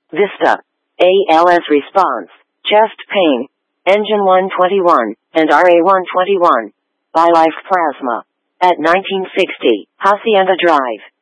Vista. ALS response. Chest pain. Engine 121, and RA 121. BioLife Plasma. At 1960, Hacienda Drive.